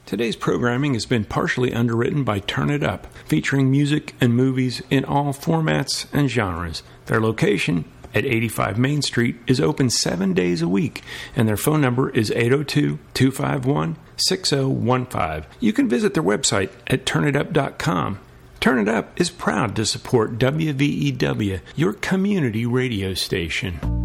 Today's programming has been partially underwritten by Turn It Up, featuring music and movies in all formats and genres. Their location at 85 Main Street is open 7 days a week, and their phone number is 802-251-6015. You can visit their website at turnitup.com. Turn It Up is proud to support WVEW, your community radio station.